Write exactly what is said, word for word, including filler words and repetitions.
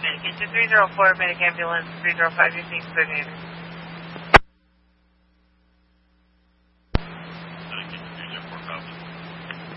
Medic into three zero four, Medic Ambulance three zero five, you're seeing clear name.